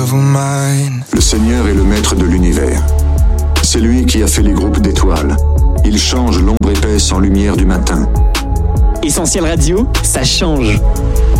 devil mind. Le Seigneur est le maître de l'univers. C'est lui qui a fait les groupes d'étoiles. Il change l'ombre épaisse en lumière du matin. Essentiel Radio, ça change.